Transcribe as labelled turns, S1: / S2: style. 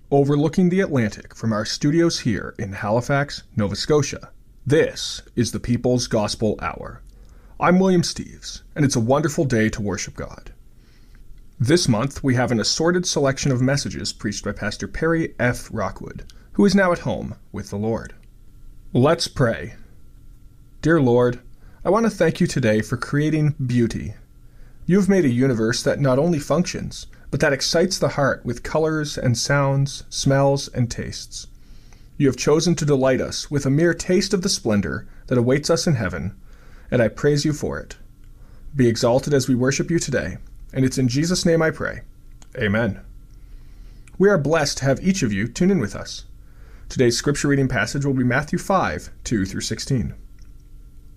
S1: Overlooking the Atlantic from our studios here in Halifax, Nova Scotia, this is the People's Gospel Hour. I'm William Steeves, and it's a wonderful day to worship God. This month, we have an assorted selection of messages preached by Pastor Perry F. Rockwood, who is now at home with the Lord. Let's pray. Dear Lord, I want to thank you today for creating beauty. You have made a universe that not only functions, but that excites the heart with colors and sounds, smells and tastes. You have chosen to delight us with a mere taste of the splendor that awaits us in heaven, and I praise you for it. Be exalted as we worship you today, and it's in Jesus' name I pray. Amen. We are blessed to have each of you tune in with us. Today's scripture reading passage will be Matthew 5, 2 through 16.